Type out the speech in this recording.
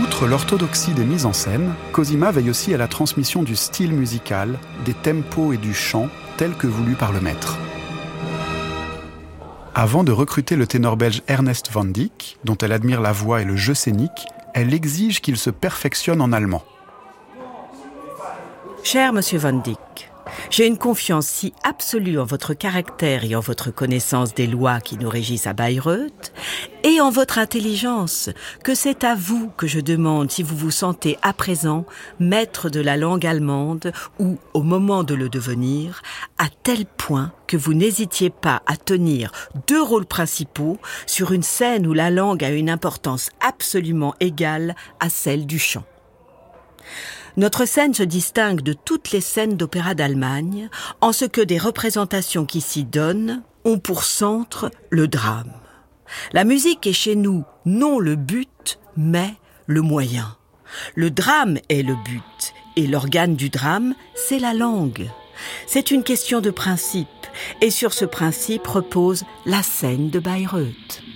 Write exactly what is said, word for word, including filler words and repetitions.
Outre l'orthodoxie des mises en scène, Cosima veille aussi à la transmission du style musical, des tempos et du chant, tels que voulus par le maître. Avant de recruter le ténor belge Ernest van Dijk, dont elle admire la voix et le jeu scénique, elle exige qu'il se perfectionne en allemand. Cher Monsieur van Dijk, j'ai une confiance si absolue en votre caractère et en votre connaissance des lois qui nous régissent à Bayreuth et en votre intelligence que c'est à vous que je demande si vous vous sentez à présent maître de la langue allemande ou, au moment de le devenir, à tel point que vous n'hésitiez pas à tenir deux rôles principaux sur une scène où la langue a une importance absolument égale à celle du chant. Notre scène se distingue de toutes les scènes d'opéra d'Allemagne en ce que des représentations qui s'y donnent ont pour centre le drame. La musique est chez nous non le but, mais le moyen. Le drame est le but et l'organe du drame, c'est la langue. C'est une question de principe et sur ce principe repose la scène de Bayreuth.